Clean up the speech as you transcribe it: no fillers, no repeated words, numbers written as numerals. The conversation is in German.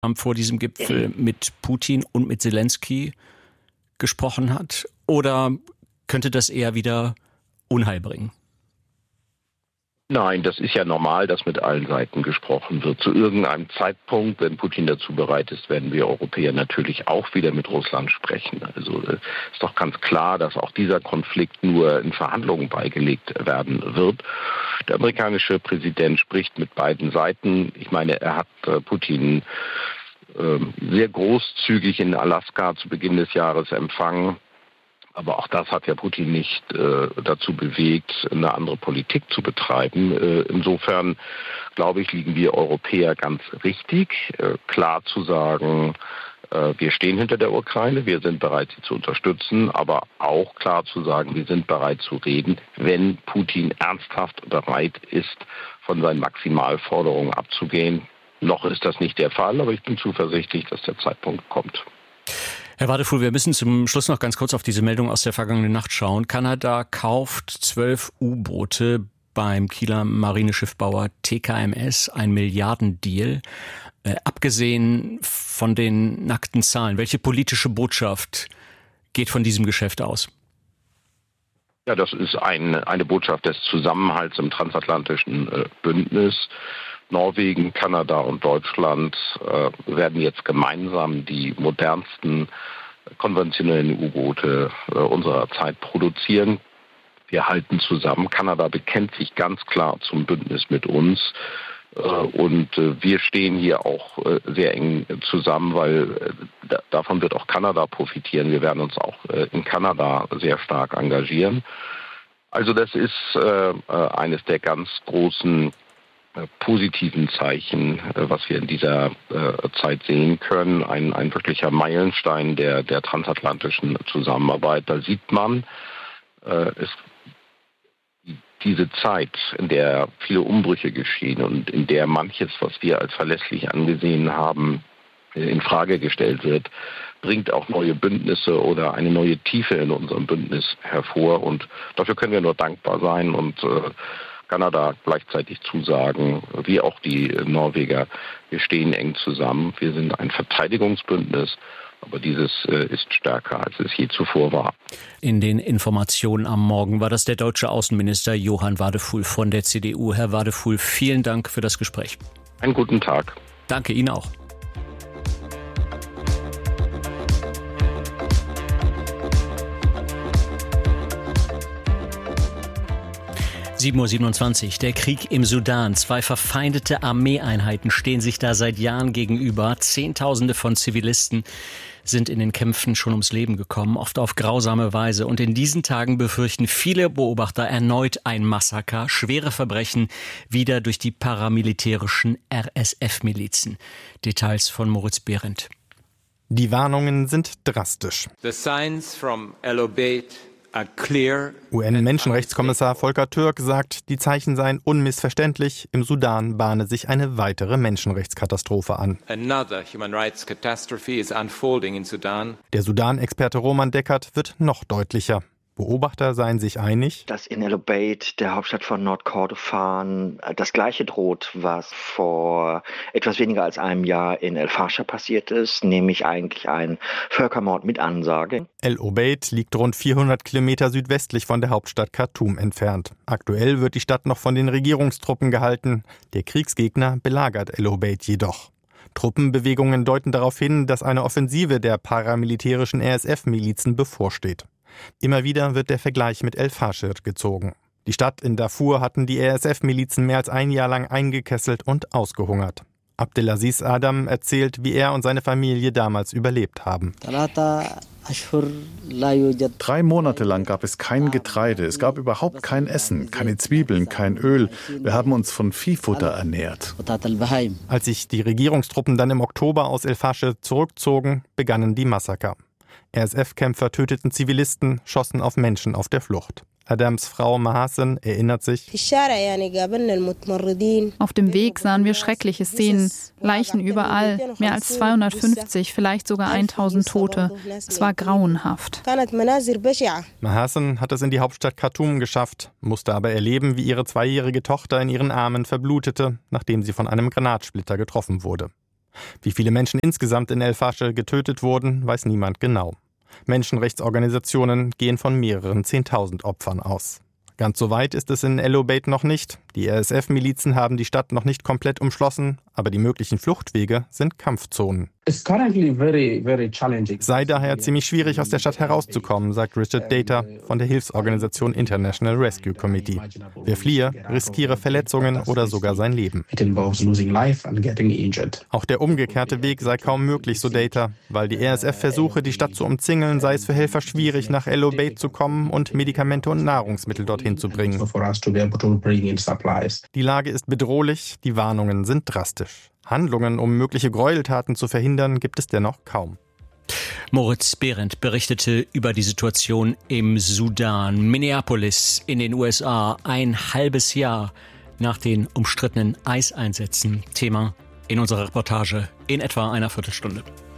vor diesem Gipfel mit Putin und mit Zelensky gesprochen hat? Oder könnte das eher wieder Unheil bringen? Nein, das ist ja normal, dass mit allen Seiten gesprochen wird. Zu irgendeinem Zeitpunkt, wenn Putin dazu bereit ist, werden wir Europäer natürlich auch wieder mit Russland sprechen. Also ist doch ganz klar, dass auch dieser Konflikt nur in Verhandlungen beigelegt werden wird. Der amerikanische Präsident spricht mit beiden Seiten. Ich meine, er hat Putin sehr großzügig in Alaska zu Beginn des Jahres empfangen. Aber auch das hat ja Putin nicht dazu bewegt, eine andere Politik zu betreiben. Insofern, glaube ich, liegen wir Europäer ganz richtig, klar zu sagen, wir stehen hinter der Ukraine, wir sind bereit, sie zu unterstützen, aber auch klar zu sagen, wir sind bereit zu reden, wenn Putin ernsthaft bereit ist, von seinen Maximalforderungen abzugehen. Noch ist das nicht der Fall, aber ich bin zuversichtlich, dass der Zeitpunkt kommt. Herr Wadefuhl, wir müssen zum Schluss noch ganz kurz auf diese Meldung aus der vergangenen Nacht schauen. Kanada kauft 12 U-Boote beim Kieler Marineschiffbauer TKMS, ein Milliardendeal. Abgesehen von den nackten Zahlen, welche politische Botschaft geht von diesem Geschäft aus? Ja, das ist eine Botschaft des Zusammenhalts im transatlantischen Bündnis. Norwegen, Kanada und Deutschland werden jetzt gemeinsam die modernsten konventionellen U-Boote unserer Zeit produzieren. Wir halten zusammen. Kanada bekennt sich ganz klar zum Bündnis mit uns. Und wir stehen hier auch sehr eng zusammen, weil davon wird auch Kanada profitieren. Wir werden uns auch in Kanada sehr stark engagieren. Also das ist eines der ganz großen positiven Zeichen, was wir in dieser Zeit sehen können. Ein wirklicher Meilenstein der transatlantischen Zusammenarbeit. Da sieht man, diese Zeit, in der viele Umbrüche geschehen und in der manches, was wir als verlässlich angesehen haben, in Frage gestellt wird, bringt auch neue Bündnisse oder eine neue Tiefe in unserem Bündnis hervor. Und dafür können wir nur dankbar sein und Kanada gleichzeitig zusagen, wie auch die Norweger, wir stehen eng zusammen. Wir sind ein Verteidigungsbündnis, aber dieses ist stärker, als es je zuvor war. In den Informationen am Morgen war das der deutsche Außenminister Johann Wadefuhl von der CDU. Herr Wadefuhl, vielen Dank für das Gespräch. Einen guten Tag. Danke Ihnen auch. 7:27 Uhr. Der Krieg im Sudan. 2 verfeindete Armeeeinheiten stehen sich da seit Jahren gegenüber. Zehntausende von Zivilisten sind in den Kämpfen schon ums Leben gekommen, oft auf grausame Weise. Und in diesen Tagen befürchten viele Beobachter erneut ein Massaker, schwere Verbrechen wieder durch die paramilitärischen RSF-Milizen. Details von Moritz Behrendt. Die Warnungen sind drastisch. The signs from El Obeid UN-Menschenrechtskommissar Volker Türk sagt, die Zeichen seien unmissverständlich. Im Sudan bahne sich eine weitere Menschenrechtskatastrophe an. Der Sudan-Experte Roman Deckert wird noch deutlicher. Beobachter seien sich einig, dass in El Obeid, der Hauptstadt von Nordkordofan, das Gleiche droht, was vor etwas weniger als einem Jahr in El Fasher passiert ist, nämlich eigentlich ein Völkermord mit Ansage. El Obeid liegt rund 400 Kilometer südwestlich von der Hauptstadt Khartoum entfernt. Aktuell wird die Stadt noch von den Regierungstruppen gehalten. Der Kriegsgegner belagert El Obeid jedoch. Truppenbewegungen deuten darauf hin, dass eine Offensive der paramilitärischen RSF-Milizen bevorsteht. Immer wieder wird der Vergleich mit El Fasher gezogen. Die Stadt in Darfur hatten die RSF-Milizen mehr als ein Jahr lang eingekesselt und ausgehungert. Abdelaziz Adam erzählt, wie er und seine Familie damals überlebt haben. 3 Monate lang gab es kein Getreide, es gab überhaupt kein Essen, keine Zwiebeln, kein Öl. Wir haben uns von Viehfutter ernährt. Als sich die Regierungstruppen dann im Oktober aus El Fasher zurückzogen, begannen die Massaker. RSF-Kämpfer töteten Zivilisten, schossen auf Menschen auf der Flucht. Adams Frau Mahasen erinnert sich: Auf dem Weg sahen wir schreckliche Szenen, Leichen überall, mehr als 250, vielleicht sogar 1000 Tote. Es war grauenhaft. Mahasen hat es in die Hauptstadt Khartoum geschafft, musste aber erleben, wie ihre 2-jährige Tochter in ihren Armen verblutete, nachdem sie von einem Granatsplitter getroffen wurde. Wie viele Menschen insgesamt in El-Fasher getötet wurden, weiß niemand genau. Menschenrechtsorganisationen gehen von mehreren 10.000 Opfern aus. Ganz so weit ist es in El Obeid noch nicht. Die RSF-Milizen haben die Stadt noch nicht komplett umschlossen, aber die möglichen Fluchtwege sind Kampfzonen. Sei daher ziemlich schwierig, aus der Stadt herauszukommen, sagt Richard Data von der Hilfsorganisation International Rescue Committee. Wer fliehe, riskiere Verletzungen oder sogar sein Leben. Auch der umgekehrte Weg sei kaum möglich, so Data, weil die RSF versuche, die Stadt zu umzingeln, sei es für Helfer schwierig, nach El Obeid zu kommen und Medikamente und Nahrungsmittel dorthin zu bringen. Die Lage ist bedrohlich, die Warnungen sind drastisch. Handlungen, um mögliche Gräueltaten zu verhindern, gibt es dennoch kaum. Moritz Behrendt berichtete über die Situation im Sudan. Minneapolis in den USA, ein halbes Jahr nach den umstrittenen Eiseinsätzen. Thema in unserer Reportage in etwa einer Viertelstunde.